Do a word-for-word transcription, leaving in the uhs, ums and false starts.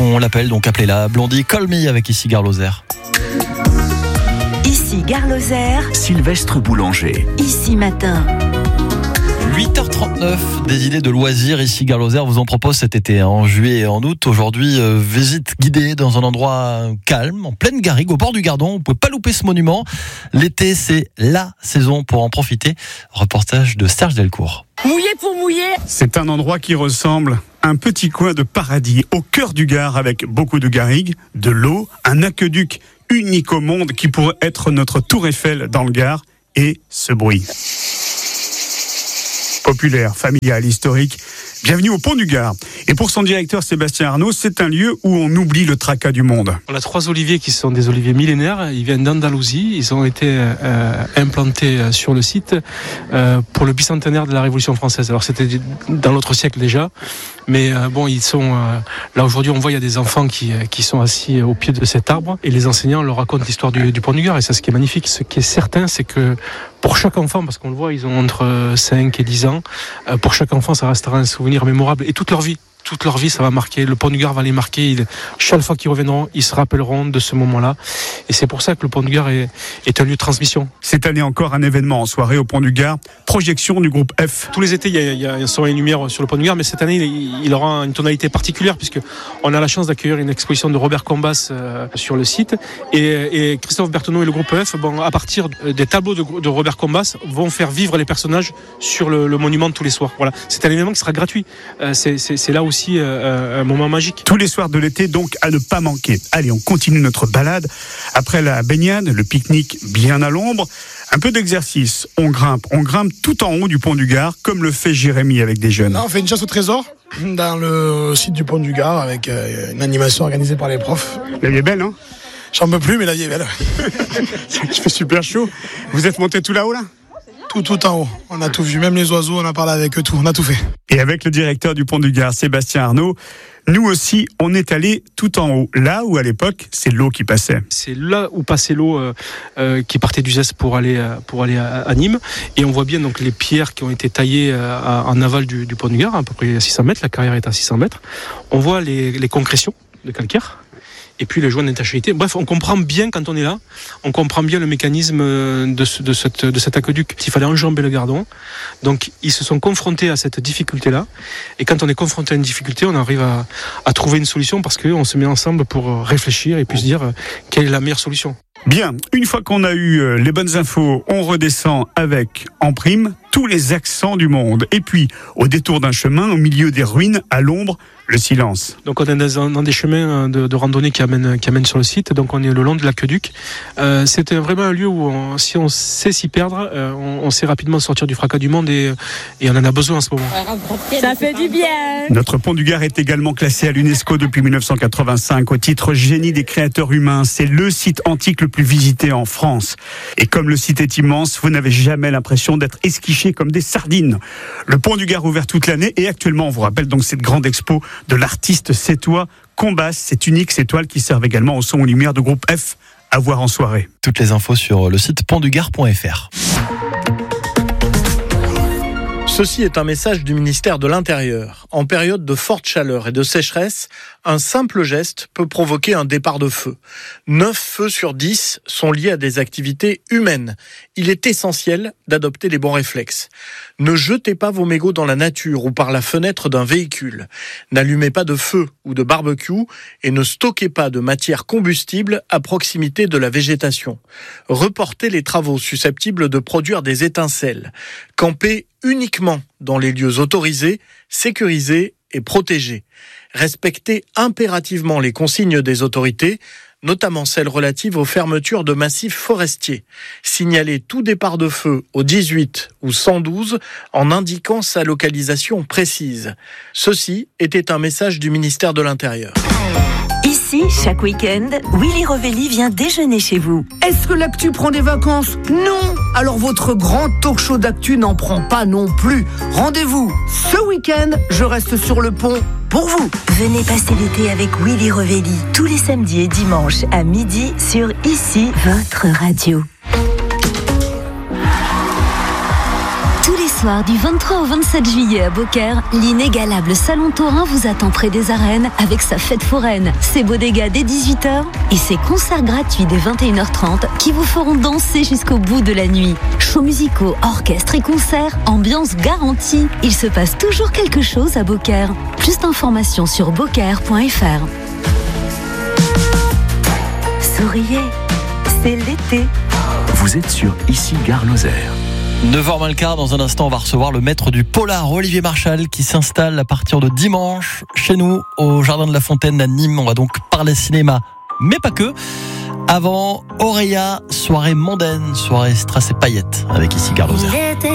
On l'appelle, donc appelez-la Blondie Call Me avec ici Gare Lozère. Ici Gare Lozère, Sylvestre Boulanger. Ici Matin. huit heures trente-neuf, des idées de loisirs ici Gare Lozère vous en propose cet été, hein, en juillet et en août. Aujourd'hui, euh, visite guidée dans un endroit calme, en pleine garrigue, au bord du Gardon. Vous ne pouvez pas louper ce monument. L'été, c'est la saison pour en profiter. Reportage de Serge Delcourt. Mouillé pour mouiller. C'est un endroit qui ressemble à un petit coin de paradis, au cœur du Gard, avec beaucoup de garrigues, de l'eau, un aqueduc unique au monde qui pourrait être notre tour Eiffel dans le Gard, et ce bruit. Populaire, familial, historique. Bienvenue au Pont du Gard. Et pour son directeur Sébastien Arnaud, c'est un lieu où on oublie le tracas du monde. On a trois oliviers qui sont des oliviers millénaires. Ils viennent d'Andalousie. Ils ont été euh, implantés sur le site euh, pour le bicentenaire de la Révolution française. Alors c'était dans l'autre siècle déjà. Mais euh, bon, ils sont euh, là aujourd'hui. On voit il y a des enfants qui qui sont assis au pied de cet arbre et les enseignants leur racontent l'histoire du, du Pont du Gard. Et c'est ce qui est magnifique. Ce qui est certain, c'est que pour chaque enfant, parce qu'on le voit, ils ont entre cinq et dix ans. Euh, pour chaque enfant, ça restera un souvenir mémorable et toute leur vie. Toute leur vie, ça va marquer. Le Pont du Gard va les marquer. Ils, chaque fois qu'ils reviendront, ils se rappelleront de ce moment-là. Et c'est pour ça que le Pont du Gard est, est un lieu de transmission. Cette année encore, un événement en soirée au Pont du Gard. Projection du groupe F. Tous les étés, il y a, il y a un son et une lumière sur le Pont du Gard, mais cette année, il, il aura une tonalité particulière puisque on a la chance d'accueillir une exposition de Robert Combas euh, sur le site. Et, et Christophe Bertonneau et le groupe F, bon, à partir des tableaux de, de Robert Combas, vont faire vivre les personnages sur le, le monument tous les soirs. Voilà, c'est un événement qui sera gratuit. Euh, c'est, c'est, c'est là aussi euh, un moment magique. Tous les soirs de l'été, donc, à ne pas manquer. Allez, on continue notre balade. Après la baignade, le pique-nique bien à l'ombre, un peu d'exercice. On grimpe, on grimpe tout en haut du Pont du Gard, comme le fait Jérémy avec des jeunes. Là, on fait une chasse au trésor dans le site du Pont du Gard avec une animation organisée par les profs. La vie est belle, hein? J'en peux plus, mais la vie est belle. Il fait super chaud. Vous êtes monté tout là-haut, là? Tout, tout en haut. On a tout vu, même les oiseaux, on a parlé avec eux, tout. On a tout fait. Et avec le directeur du Pont du Gard, Sébastien Arnaud, nous aussi, on est allé tout en haut, là où à l'époque, c'est l'eau qui passait. C'est là où passait l'eau euh, euh, qui partait d'Uzès pour aller euh, pour aller à, à Nîmes, et on voit bien donc les pierres qui ont été taillées euh, en aval du, du Pont du Gard, à peu près à six cents mètres. La carrière est à six cents mètres. On voit les, les concrétions de calcaire. Et puis les joints d'étanchéité. Bref, on comprend bien quand on est là, on comprend bien le mécanisme de, ce, de, cette, de cet aqueduc. Il fallait enjamber le Gardon. Donc ils se sont confrontés à cette difficulté-là. Et quand on est confronté à une difficulté, on arrive à, à trouver une solution parce qu'on se met ensemble pour réfléchir et puis se dire quelle est la meilleure solution. Bien, une fois qu'on a eu les bonnes infos, on redescend avec, en prime, tous les accents du monde. Et puis, au détour d'un chemin, au milieu des ruines, à l'ombre, le silence. Donc on est dans, dans des chemins de, de randonnée qui amènent, qui amènent sur le site. Donc on est le long de l'aqueduc. Euh, c'est vraiment un lieu où on, si on sait s'y perdre, euh, on, on sait rapidement sortir du fracas du monde et, et on en a besoin en ce moment. Ça fait du bien. Notre Pont du Gard est également classé à l'UNESCO depuis dix-neuf cent quatre-vingt-cinq au titre génie des créateurs humains. C'est le site antique le plus visité en France. Et comme le site est immense, vous n'avez jamais l'impression d'être esquiché comme des sardines. Le Pont du Gard ouvert toute l'année et actuellement, on vous rappelle donc cette grande expo de l'artiste sétois Combas, cette unique étoile qui servent également au son aux lumières de groupe F à voir en soirée. Toutes les infos sur le site pont du gard point f r. Ceci est un message du ministère de l'Intérieur. En période de forte chaleur et de sécheresse, un simple geste peut provoquer un départ de feu. neuf feux sur dix sont liés à des activités humaines. Il est essentiel d'adopter les bons réflexes. Ne jetez pas vos mégots dans la nature ou par la fenêtre d'un véhicule. N'allumez pas de feu ou de barbecue et ne stockez pas de matière combustible à proximité de la végétation. Reportez les travaux susceptibles de produire des étincelles. Campez uniquement dans les lieux autorisés, sécurisés et protégés. Respectez impérativement les consignes des autorités, notamment celles relatives aux fermetures de massifs forestiers. Signalez tout départ de feu au dix-huit ou cent douze en indiquant sa localisation précise. Ceci était un message du ministère de l'Intérieur. Ici, chaque week-end, Willy Revelli vient déjeuner chez vous. Est-ce que l'actu prend des vacances? Non. Alors votre grand talk show d'actu n'en prend pas non plus. Rendez-vous ce week-end, je reste sur le pont pour vous. Venez passer l'été avec Willy Revelli, tous les samedis et dimanches à midi sur Ici, votre radio. Tous les soir, du vingt-trois au vingt-sept juillet à Beaucaire, l'inégalable Salon Taurin vous attend près des arènes avec sa fête foraine, ses bodegas dès dix-huit heures et ses concerts gratuits dès vingt et une heures trente qui vous feront danser jusqu'au bout de la nuit. Shows musicaux, orchestres et concerts, ambiance garantie. Il se passe toujours quelque chose à Beaucaire. Plus d'informations sur beaucaire point f r. Souriez, c'est l'été. Vous êtes sur Ici Gare Lozère. neuf heures moins le quart, dans un instant on va recevoir le maître du polar Olivier Marchal qui s'installe à partir de dimanche chez nous au Jardin de la Fontaine à Nîmes. On va donc parler cinéma, mais pas que. Avant, Auréa, soirée mondaine, soirée strass et paillettes avec Ici Gare Lozère.